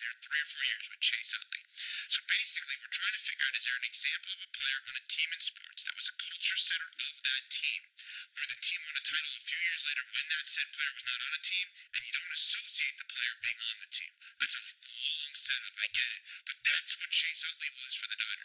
here 3 or 4 years with Chase Utley. So basically, we're trying to figure out, is there an example of a player on a team in sports that was a culture setter of that team, where the team won a title a few years later when that said player was not on a team, and you don't associate the player being on the team? That's a long setup, I get it, but that's what Chase Utley was for the Dodgers.